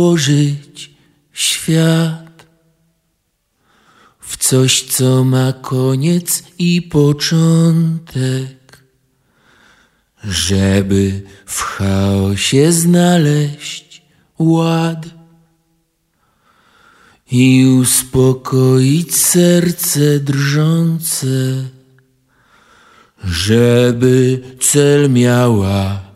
włożyć świat w coś, co ma koniec i początek, żeby w chaosie znaleźć ład i uspokoić serce drżące, żeby cel miała